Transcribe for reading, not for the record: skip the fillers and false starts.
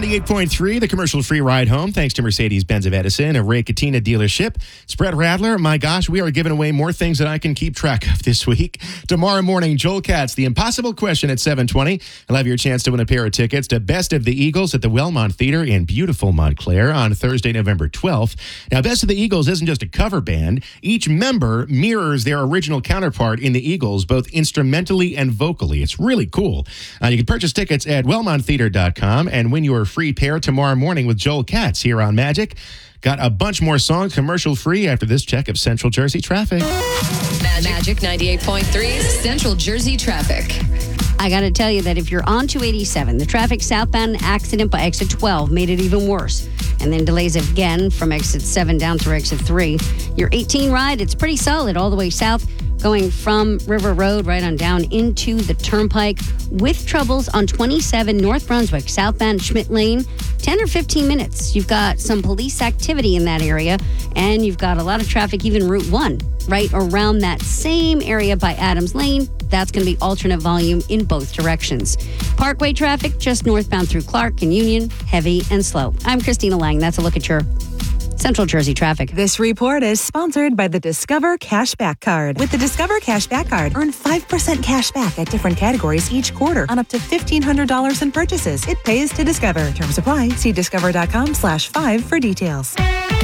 98.3, the commercial-free ride home, thanks to Mercedes-Benz of Edison, a Ray Katina dealership. It's Brett Radler. My gosh, we are giving away more things than I can keep track of this week. Tomorrow morning, Joel Katz, The Impossible Question at 7:20. I'll have your chance to win a pair of tickets to Best of the Eagles at the Wellmont Theater in beautiful Montclair on Thursday, November 12th. Now, Best of the Eagles isn't just a cover band. Each member mirrors their original counterpart in the Eagles, both instrumentally and vocally. It's really cool. You can purchase tickets at wellmonttheater.com and win your free pair tomorrow morning with Joel Katz here on Magic. Got a bunch more songs commercial free after this check of Central Jersey traffic. Magic 98.3 Central Jersey traffic. I got to tell you that if you're on 287, the traffic southbound accident by exit 12 made it even worse. And then delays again from exit 7 down through exit 3. Your 18 ride, it's pretty solid all the way south, going from River Road right on down into the Turnpike, with troubles on 27 North Brunswick, southbound Schmidt Lane, 10 or 15 minutes. You've got some police activity in that area, and you've got a lot of traffic, even Route 1, right around that same area by Adams Lane. That's going to be alternate volume in both directions. Parkway traffic just northbound through Clark and Union, heavy and slow. I'm Christina Lang. That's a look at your Central Jersey traffic. This report is sponsored by the Discover Cashback Card. With the Discover Cashback Card, earn 5% cash back at different categories each quarter on up to $1,500 in purchases. It pays to Discover. Terms apply. See discover.com/5 for details.